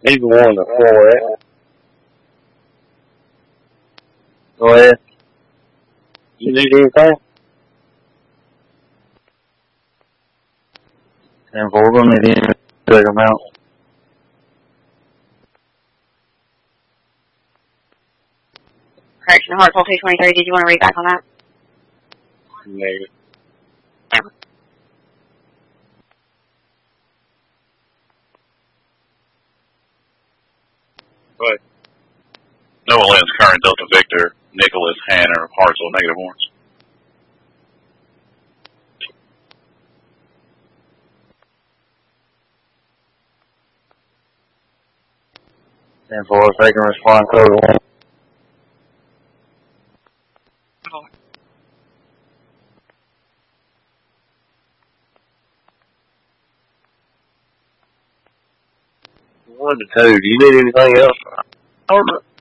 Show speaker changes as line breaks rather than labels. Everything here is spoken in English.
Neither one to 4X. Go ahead. You need anything? 10-4, gonna need any big amount.
Correction, Hartsville 223, did you want to read back on that?
Negative.
Right. Noah Lynn's current Delta Victor, Nicholas Hanner, Hartsville, negative orange.
And 4, if they can respond code 1. What to 2? Do you need anything else?